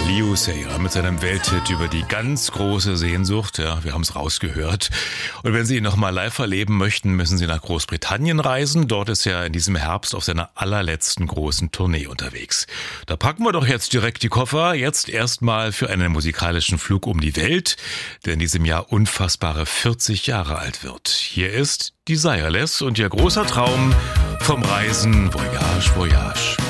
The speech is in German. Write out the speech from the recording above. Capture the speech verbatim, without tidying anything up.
Liu Seiya mit seinem Welthit über die ganz große Sehnsucht. Ja, wir haben es rausgehört. Und wenn Sie ihn nochmal live erleben möchten, müssen Sie nach Großbritannien reisen. Dort ist er in diesem Herbst auf seiner allerletzten großen Tournee unterwegs. Da packen wir doch jetzt direkt die Koffer. Jetzt erstmal für einen musikalischen Flug um die Welt, der in diesem Jahr unfassbare vierzig Jahre alt wird. Hier ist Desireless und ihr großer Traum vom Reisen Voyage, Voyage.